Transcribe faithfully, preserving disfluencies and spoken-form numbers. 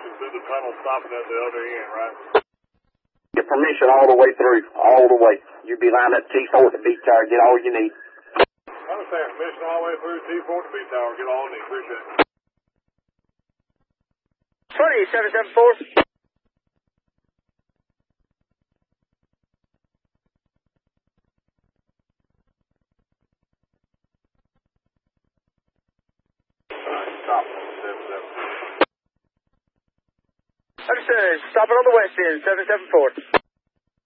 permission through the tunnel stopping at the other end, right? Get permission all the way through, all the way. You be lined up T four at the beat tower, get all you need. I understand. Permission all the way through T four at the beat tower, get all you need. Appreciate it. twenty, seven seven four. Stop. seven seven four. Understood. Stop it on the west end, seven seven four.